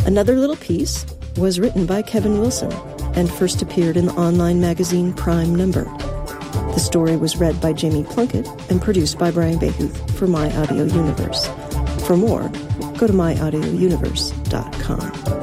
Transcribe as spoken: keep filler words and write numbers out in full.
Another Little Piece was written by Kevin Wilson and first appeared in the online magazine Prime Number. The story was read by Jamie Plunkett and produced by Brian Behuth for My Audio Universe. For more, go to my audio universe dot com.